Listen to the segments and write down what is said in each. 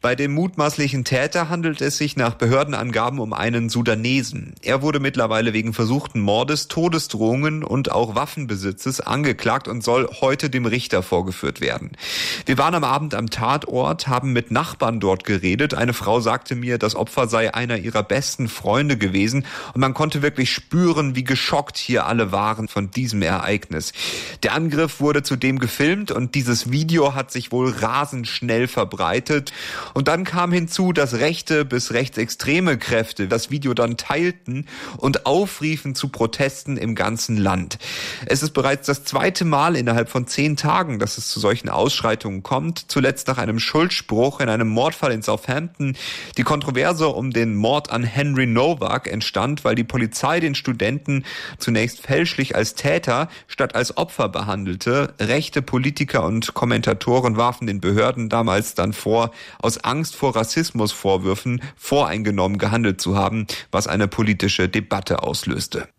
Bei dem mutmaßlichen Täter handelt es sich nach Behördenangaben um einen Sudanesen. Er wurde mittlerweile wegen versuchten Mordes, Todesdrohungen und auch Waffenbesitzes angeklagt und soll heute dem Richter vorgeführt werden. Wir waren am Abend am Tatort, haben mit Nachbarn dort geredet. Eine Frau sagte mir, das Opfer sei einer ihrer besten Freunde gewesen und man konnte wirklich spüren, wie geschockt hier alle waren von diesem Ereignis. Der Angriff wurde zudem gefilmt und dieses Video hat sich wohl rasend schnell verbreitet. Und dann kam hinzu, dass rechte bis rechtsextreme Kräfte das Video dann teilten und aufriefen zu Protesten im ganzen Land. Es ist bereits das zweite Mal innerhalb von 10 Tagen, dass es zu solchen Ausschreitungen kommt. Zuletzt nach einem Schuldspruch in einem Mordfall in Southampton. Die Kontroverse um den Mord an Henry Nowak entstand, weil die Polizei den Studenten zunächst fälschlich als Täter statt als Opfer behandelte. Rechte Politiker und Kommentatoren warfen den Behörden damals dann vor, aus Angst vor Rassismusvorwürfen voreingenommen gehandelt zu haben, was eine politische Debatte auslöste.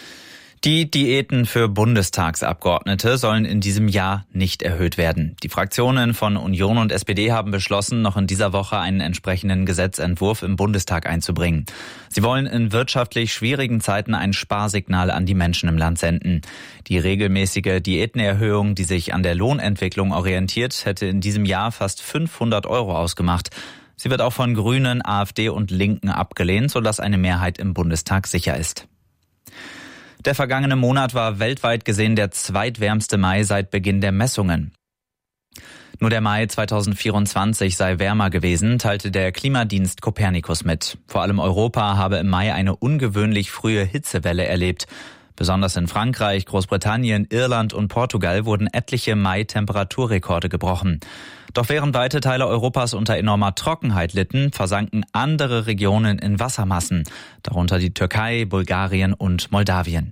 Die Diäten für Bundestagsabgeordnete sollen in diesem Jahr nicht erhöht werden. Die Fraktionen von Union und SPD haben beschlossen, noch in dieser Woche einen entsprechenden Gesetzentwurf im Bundestag einzubringen. Sie wollen in wirtschaftlich schwierigen Zeiten ein Sparsignal an die Menschen im Land senden. Die regelmäßige Diätenerhöhung, die sich an der Lohnentwicklung orientiert, hätte in diesem Jahr fast 500 € ausgemacht. Sie wird auch von Grünen, AfD und Linken abgelehnt, sodass eine Mehrheit im Bundestag sicher ist. Der vergangene Monat war weltweit gesehen der zweitwärmste Mai seit Beginn der Messungen. Nur der Mai 2024 sei wärmer gewesen, teilte der Klimadienst Copernicus mit. Vor allem Europa habe im Mai eine ungewöhnlich frühe Hitzewelle erlebt. Besonders in Frankreich, Großbritannien, Irland und Portugal wurden etliche Mai-Temperaturrekorde gebrochen. Doch während weite Teile Europas unter enormer Trockenheit litten, versanken andere Regionen in Wassermassen, darunter die Türkei, Bulgarien und Moldawien.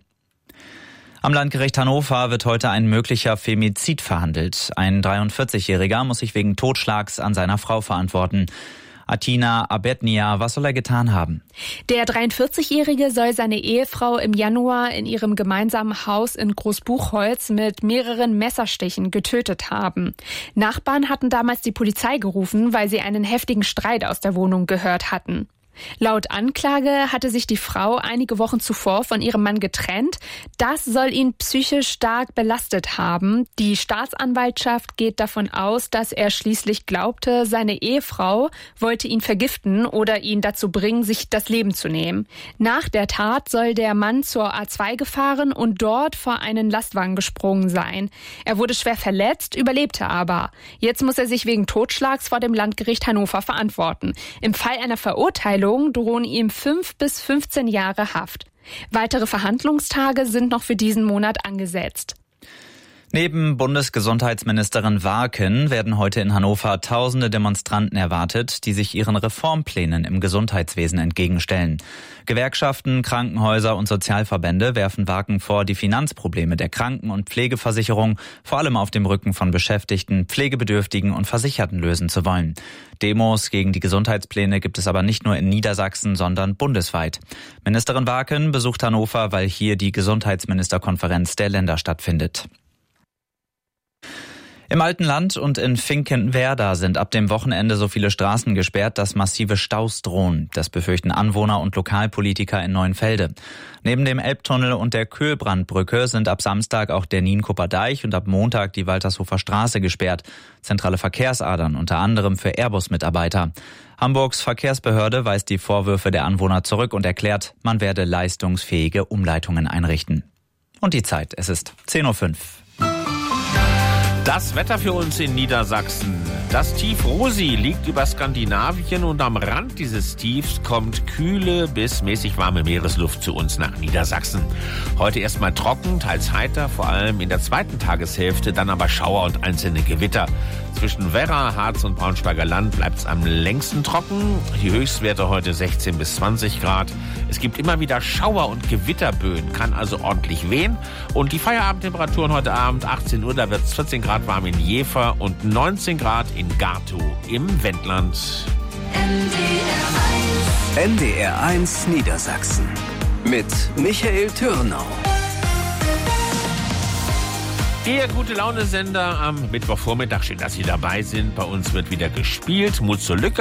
Am Landgericht Hannover wird heute ein möglicher Femizid verhandelt. Ein 43-Jähriger muss sich wegen Totschlags an seiner Frau verantworten. Atina Abednia, was soll er getan haben? Der 43-Jährige soll seine Ehefrau im Januar in ihrem gemeinsamen Haus in Großbuchholz mit mehreren Messerstichen getötet haben. Nachbarn hatten damals die Polizei gerufen, weil sie einen heftigen Streit aus der Wohnung gehört hatten. Laut Anklage hatte sich die Frau einige Wochen zuvor von ihrem Mann getrennt. Das soll ihn psychisch stark belastet haben. Die Staatsanwaltschaft geht davon aus, dass er schließlich glaubte, seine Ehefrau wollte ihn vergiften oder ihn dazu bringen, sich das Leben zu nehmen. Nach der Tat soll der Mann zur A2 gefahren und dort vor einen Lastwagen gesprungen sein. Er wurde schwer verletzt, überlebte aber. Jetzt muss er sich wegen Totschlags vor dem Landgericht Hannover verantworten. Im Fall einer Verurteilung drohen ihm 5 bis 15 Jahre Haft. Weitere Verhandlungstage sind noch für diesen Monat angesetzt. Neben Bundesgesundheitsministerin Warken werden heute in Hannover tausende Demonstranten erwartet, die sich ihren Reformplänen im Gesundheitswesen entgegenstellen. Gewerkschaften, Krankenhäuser und Sozialverbände werfen Warken vor, die Finanzprobleme der Kranken- und Pflegeversicherung vor allem auf dem Rücken von Beschäftigten, Pflegebedürftigen und Versicherten lösen zu wollen. Demos gegen die Gesundheitspläne gibt es aber nicht nur in Niedersachsen, sondern bundesweit. Ministerin Warken besucht Hannover, weil hier die Gesundheitsministerkonferenz der Länder stattfindet. Im alten Land und in Finkenwerder sind ab dem Wochenende so viele Straßen gesperrt, dass massive Staus drohen. Das befürchten Anwohner und Lokalpolitiker in Neuenfelde. Neben dem Elbtunnel und der Köhlbrandbrücke sind ab Samstag auch der Nienkuper Deich und ab Montag die Waltershofer Straße gesperrt. Zentrale Verkehrsadern, unter anderem für Airbus-Mitarbeiter. Hamburgs Verkehrsbehörde weist die Vorwürfe der Anwohner zurück und erklärt, man werde leistungsfähige Umleitungen einrichten. Und die Zeit, es ist 10:05 Uhr. Das Wetter für uns in Niedersachsen. Das Tief Rosi liegt über Skandinavien und am Rand dieses Tiefs kommt kühle bis mäßig warme Meeresluft zu uns nach Niedersachsen. Heute erstmal trocken, teils heiter, vor allem in der zweiten Tageshälfte, dann aber Schauer und einzelne Gewitter. Zwischen Werra, Harz und Braunschweiger Land bleibt es am längsten trocken. Die Höchstwerte heute 16 bis 20 Grad. Es gibt immer wieder Schauer und Gewitterböen, kann also ordentlich wehen. Und die Feierabendtemperaturen heute Abend 18 Uhr, da wird es 14 Grad warm in Jever und 19 Grad in Gartow im Wendland. NDR 1 Niedersachsen mit Michael Türnau. Der Gute-Laune-Sender am Mittwochvormittag. Schön, dass Sie dabei sind. Bei uns wird wieder gespielt. Mut zur Lücke